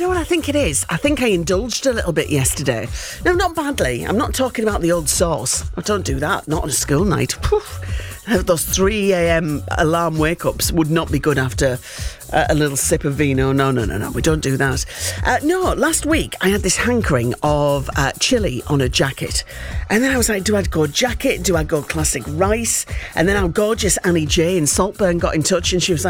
know what I think it is? I think I indulged a little bit yesterday. No, not badly. I'm not talking about the old sauce. I don't do that. Not on a school night. Whew. Those 3 a.m. alarm wake-ups would not be good after a little sip of vino. No, we don't do that. No, last week I had this hankering of chili on a jacket. And then I was like, do I go jacket? Do I go classic rice? And then our gorgeous Annie J in Saltburn got in touch and she was like,